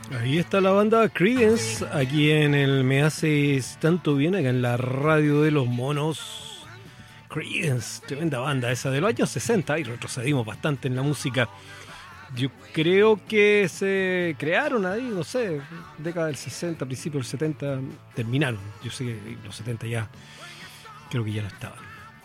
Ahí está la banda Creedence, aquí en el Me Haces Tanto Bien, acá en la radio de los monos. Creedence, tremenda banda esa de los años 60, y retrocedimos bastante en la música. Yo creo que se crearon ahí, no sé, década del 60, principios del 70, terminaron. Yo sé que los 70 ya, creo que ya no estaban.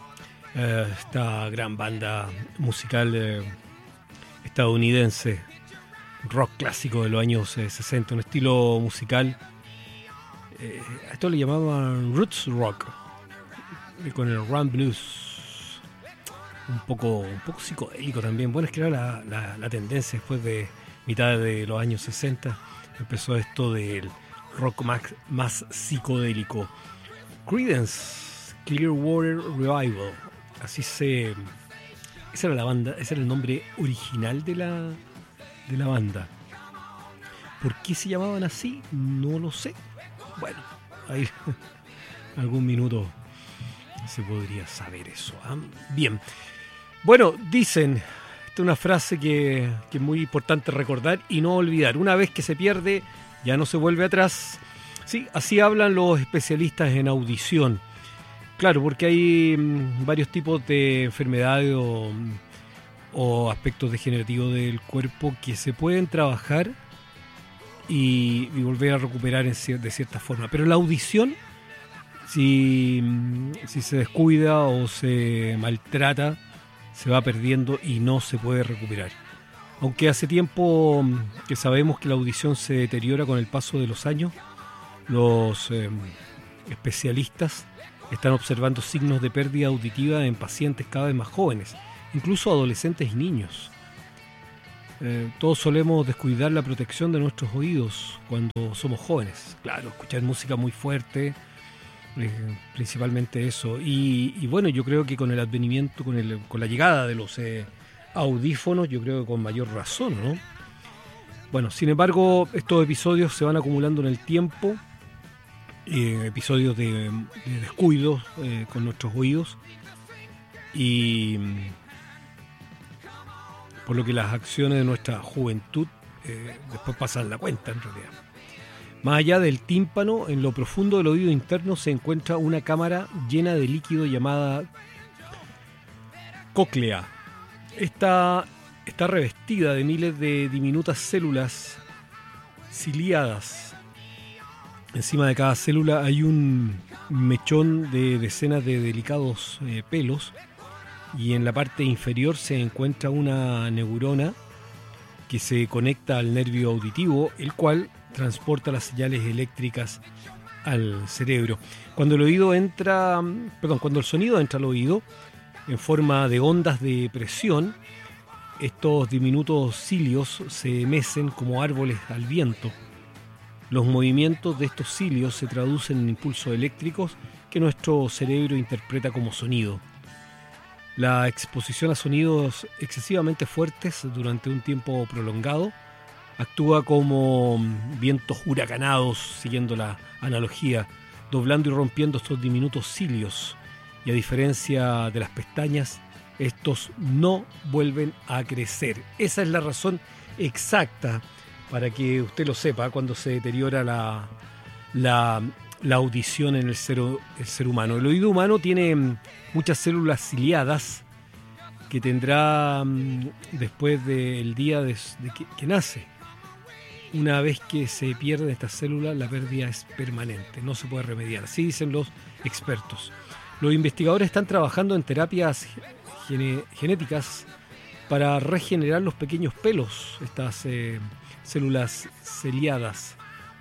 Esta gran banda musical estadounidense, rock clásico de los años 60, un estilo musical, a esto le llamaban roots rock, con el run blues, un poco psicodélico también. Bueno, es que era la tendencia después de mitad de los años 60, empezó esto del rock más psicodélico. Creedence Clearwater Revival, esa era la banda, ese era el nombre original de la banda. ¿Por qué se llamaban así? No lo sé. Bueno, ahí algún minuto se podría saber eso. Bien. Bueno, dicen, esta es una frase que es muy importante recordar y no olvidar. Una vez que se pierde, ya no se vuelve atrás. Sí, así hablan los especialistas en audición. Claro, porque hay varios tipos de enfermedades o aspectos degenerativos del cuerpo que se pueden trabajar y volver a recuperar de cierta forma. Pero la audición, si se descuida o se maltrata, se va perdiendo y no se puede recuperar. Aunque hace tiempo que sabemos que la audición se deteriora con el paso de los años, los especialistas están observando signos de pérdida auditiva en pacientes cada vez más jóvenes, incluso adolescentes y niños. Todos solemos descuidar la protección de nuestros oídos cuando somos jóvenes. Claro, escuchar música muy fuerte, principalmente eso. Y bueno, yo creo que con el advenimiento, con la llegada de los audífonos, yo creo que con mayor razón, ¿no? Bueno, sin embargo, estos episodios se van acumulando en el tiempo, episodios de descuidos con nuestros oídos, y por lo que las acciones de nuestra juventud después pasan la cuenta en realidad. Más allá del tímpano, en lo profundo del oído interno se encuentra una cámara llena de líquido llamada cóclea. Esta está revestida de miles de diminutas células ciliadas. Encima de cada célula hay un mechón de decenas de delicados pelos, y en la parte inferior se encuentra una neurona que se conecta al nervio auditivo, el cual transporta las señales eléctricas al cerebro. Cuando el sonido entra al oído en forma de ondas de presión, estos diminutos cilios se mecen como árboles al viento. Los movimientos de estos cilios se traducen en impulsos eléctricos que nuestro cerebro interpreta como sonido. La exposición a sonidos excesivamente fuertes durante un tiempo prolongado actúa como vientos huracanados, siguiendo la analogía, doblando y rompiendo estos diminutos cilios. Y a diferencia de las pestañas, estos no vuelven a crecer. Esa es la razón exacta, para que usted lo sepa, cuando se deteriora la audición en el ser humano. El oído humano tiene muchas células ciliadas que tendrá después del día que nace. Una vez que se pierden estas células, la pérdida es permanente, no se puede remediar. Así dicen los expertos. Los investigadores están trabajando en terapias genéticas para regenerar los pequeños pelos, estas células ciliadas,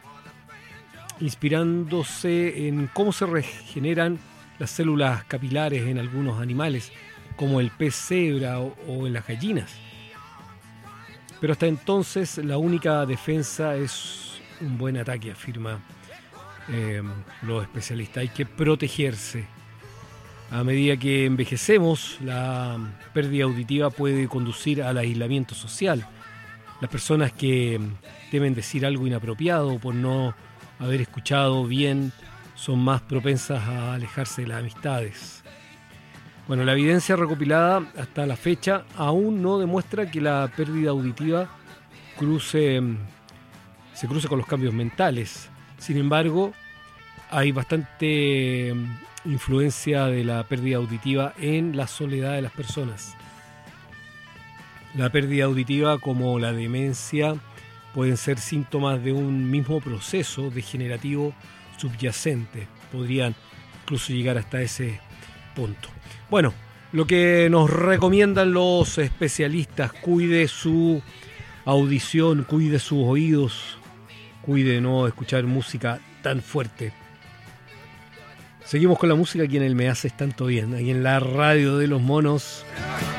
inspirándose en cómo se regeneran las células capilares en algunos animales, como el pez cebra o en las gallinas. Pero hasta entonces la única defensa es un buen ataque, afirma los especialistas. Hay que protegerse. A medida que envejecemos, la pérdida auditiva puede conducir al aislamiento social. Las personas que temen decir algo inapropiado por no haber escuchado bien son más propensas a alejarse de las amistades. Bueno, la evidencia recopilada hasta la fecha aún no demuestra que la pérdida auditiva cruce se cruza con los cambios mentales. Sin embargo, hay bastante influencia de la pérdida auditiva en la soledad de las personas. La pérdida auditiva, como la demencia, pueden ser síntomas de un mismo proceso degenerativo subyacente. Podrían incluso llegar hasta ese punto. Bueno, lo que nos recomiendan los especialistas: cuide su audición, cuide sus oídos, cuide de no escuchar música tan fuerte. Seguimos con la música aquí en el Me Haces Tanto Bien, aquí en la radio de los monos.